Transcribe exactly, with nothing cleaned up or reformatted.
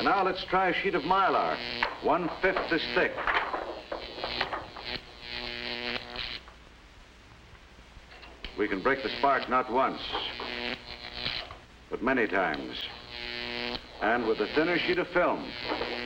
now let's try a sheet of Mylar, one-fifth as thick. We can break the spark not once, but many times. And with a thinner sheet of film,